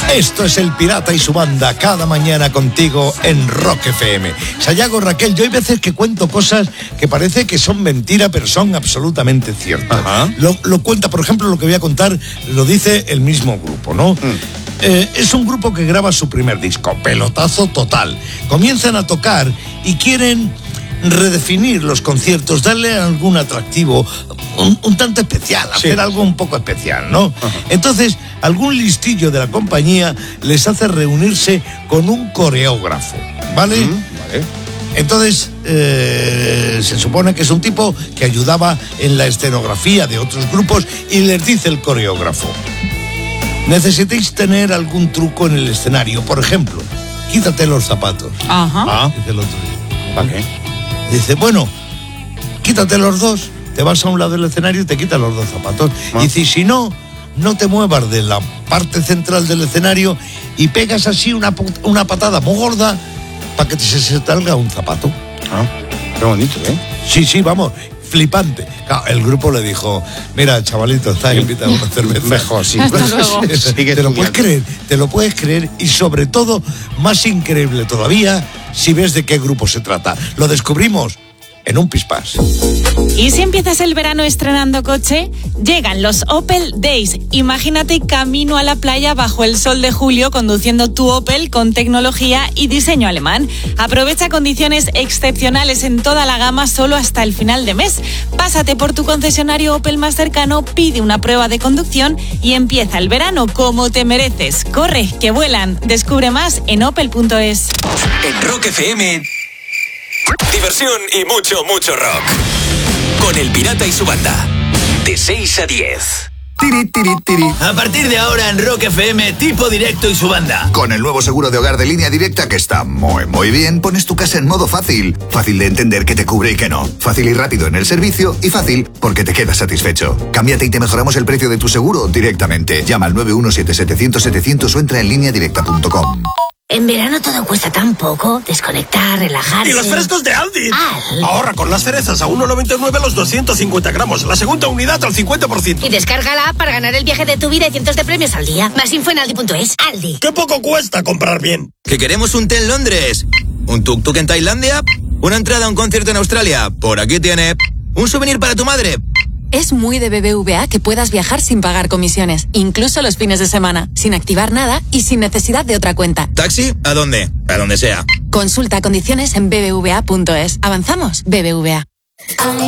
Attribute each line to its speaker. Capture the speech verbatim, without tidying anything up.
Speaker 1: Esto es El Pirata y su banda, cada mañana contigo en Rock F M. Sayago, Raquel, yo hay veces que cuento cosas que parece que son mentira, pero son absolutamente ciertas.
Speaker 2: Ajá.
Speaker 1: Lo, lo cuenta, por ejemplo, lo que voy a contar, lo dice el mismo grupo, ¿no? Mm. Eh, es un grupo que graba su primer disco, pelotazo total. Comienzan a tocar y quieren redefinir los conciertos, darle algún atractivo un, un tanto especial, hacer sí. algo un poco especial, ¿no? Ajá. Entonces, algún listillo de la compañía les hace reunirse con un coreógrafo, ¿vale? Mm, vale. Entonces, eh, se supone que es un tipo que ayudaba en la escenografía de otros grupos y les dice el coreógrafo: necesitáis tener algún truco en el escenario, por ejemplo, quítate los zapatos.
Speaker 3: Ajá.
Speaker 1: Ah, dice el otro.
Speaker 2: ¿Para qué?
Speaker 1: Dice, bueno, quítate los dos, te vas a un lado del escenario y te quitas los dos zapatos. Ah. Dice, y si no, no te muevas de la parte central del escenario y pegas así una, una patada muy gorda para que te se, se salga un zapato.
Speaker 2: Ah, qué bonito, ¿eh?
Speaker 1: Sí, sí, vamos, flipante. Claro, el grupo le dijo, mira, chavalito, estás invitado a una cerveza.
Speaker 2: Mejor, sí.
Speaker 3: Hasta luego.
Speaker 1: Te lo puedes creer, te lo puedes creer, y sobre todo, más increíble todavía, si ves de qué grupo se trata. Lo descubrimos en un pispás.
Speaker 3: ¿Y si empiezas el verano estrenando coche? Llegan los Opel Days. Imagínate camino a la playa bajo el sol de julio conduciendo tu Opel con tecnología y diseño alemán. Aprovecha condiciones excepcionales en toda la gama solo hasta el final de mes. Pásate por tu concesionario Opel más cercano, pide una prueba de conducción y empieza el verano como te mereces. Corre, que vuelan. Descubre más en opel punto es.
Speaker 4: En Rock F M, diversión y mucho, mucho rock. Con El Pirata y su banda. De seis a diez.
Speaker 5: Tiri, tiri, tiri.
Speaker 6: A partir de ahora en Rock F M, Tipo Directo y su banda.
Speaker 5: Con el nuevo seguro de hogar de Línea Directa, que está muy, muy bien, pones tu casa en modo fácil. Fácil de entender qué te cubre y qué no. Fácil y rápido en el servicio y fácil porque te quedas satisfecho. Cámbiate y te mejoramos el precio de tu seguro directamente. Llama al nueve uno siete setecientos setecientos o entra en línea directa punto com.
Speaker 7: En verano todo cuesta tan poco. Desconectar, relajarse.
Speaker 8: ¡Y los frescos de Aldi!
Speaker 7: Aldi.
Speaker 8: Ahorra con las cerezas a uno noventa y nueve los doscientos cincuenta gramos. La segunda unidad al cincuenta por ciento.
Speaker 7: Y descarga la app para ganar el viaje de tu vida y cientos de premios al día. Más info en aldi punto es. Aldi.
Speaker 8: ¡Qué poco cuesta comprar bien!
Speaker 6: ¿Que queremos un té en Londres? ¿Un tuk-tuk en Tailandia? ¿Una entrada a un concierto en Australia? Por aquí tiene. ¿Un souvenir para tu madre?
Speaker 9: Es muy de B B V A que puedas viajar sin pagar comisiones, incluso los fines de semana, sin activar nada y sin necesidad de otra cuenta.
Speaker 6: ¿Taxi? ¿A dónde? A donde sea.
Speaker 9: Consulta condiciones en b b v a punto es. ¿Avanzamos? B B V A.